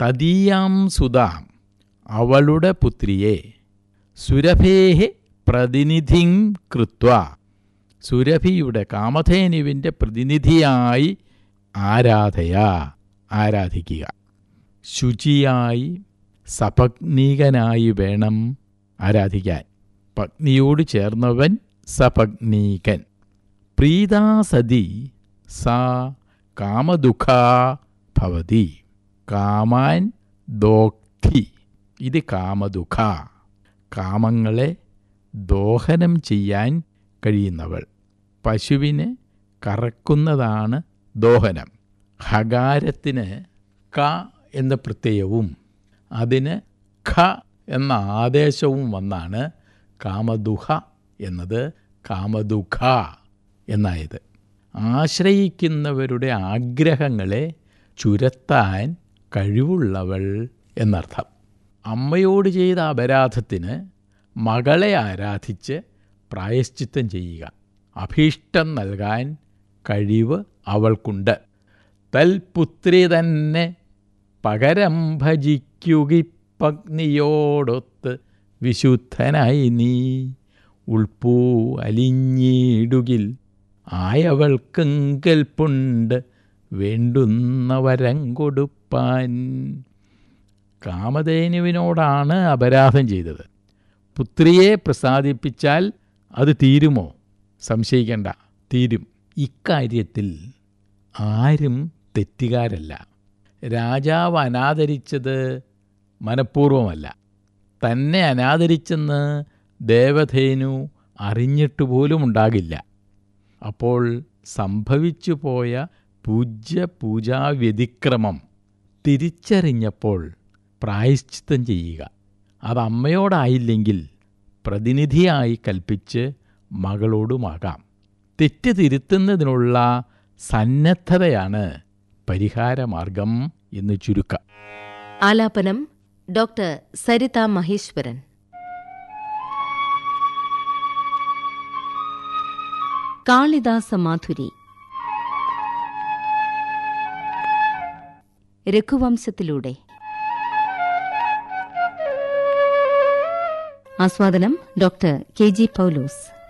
തദീയാം സുതാം അവളുടെ പുത്രിയെ സുരഭേഹി പ്രതിനിധിം കൃത്വ സുരഭിയുടെ കാമധേനുവിൻ്റെ പ്രതിനിധിയായി ആരാധിക്കുക. ശുചിയായി സപത്നീകനായി വേണം ആരാധിക്കാൻ. പത്നിയോട് ചേർന്നവൻ സപത്നീകൻ. പ്രീതാ സതി സാ കാമദുഃഖാ ഭവതി. കാമാൻ ദോക്തി. ഇത് കാമദുഃഖ. കാമങ്ങളെ ദോഹനം ചെയ്യാൻ കഴിയുന്നവൾ. പശുവിനെ കറക്കുന്നതാണ് ദോഹനം. ഹകാരത്തിന് ക എന്ന പ്രത്യയവും അതിന് ഖ എന്ന ആദേശവും വന്നാണ് കാമദുഃഖ എന്നത് കാമദുഃഖ എന്നായത്. ആശ്രയിക്കുന്നവരുടെ ആഗ്രഹങ്ങളെ ചുരത്താൻ കഴിവുള്ളവൾ എന്നർത്ഥം. അമ്മയോട് ചെയ്ത അപരാധത്തിന് മകളെ ആരാധിച്ച് പ്രായശ്ചിത്തം ചെയ്യുക. അഭീഷ്ടം നൽകാൻ കഴിവ് അവൾക്കുണ്ട്. തൽപുത്രി തന്നെ പകരം ഭജിക്കുകപത്നിയോടൊത്ത് വിശുദ്ധനായി നീ ഉൾപ്പൂ അലിഞ്ഞിടുകിൽ ആയവൾക്കെങ്കൽപ്പുണ്ട് വേണ്ടുന്ന വരം കൊടുപ്പാൻ. കാമധേനുവിനോടാണ് അപരാധം ചെയ്തത്. പുത്രിയെ പ്രസാദിപ്പിച്ചാൽ അത് തീരുമോ? സംശയിക്കേണ്ട, തീരും. ഇക്കാര്യത്തിൽ ആരും തെറ്റുകാരല്ല. രാജാവ് അനാദരിച്ചത് മനഃപൂർവമല്ല. തന്നെ അനാദരിച്ചെന്ന് ദേവധേനു അറിഞ്ഞിട്ട് പോലും ഉണ്ടാകില്ല. അപ്പോൾ സംഭവിച്ചു പോയ പൂജാവ്യതിക്രമം തിരിച്ചറിഞ്ഞപ്പോൾ പ്രായശ്ചിത്തം ചെയ്യുക. അത് അമ്മയോടായില്ലെങ്കിൽ പ്രതിനിധിയായി കൽപ്പിച്ച് മകളോടുമാകാം. തെറ്റ് തിരുത്തുന്നതിനുള്ള സന്നദ്ധതയാണ് പരിഹാരമാർഗം എന്ന് ചുരുക്കം. ആലാപനം ഡോക്ടർ സരിത മഹേശ്വരൻ. കാളിദാസ മാധുരി. രഘുവംശത്തിലൂടെ. ആസ്വാദനം ഡോക്ടർ കെ ജി പൗലോസ്.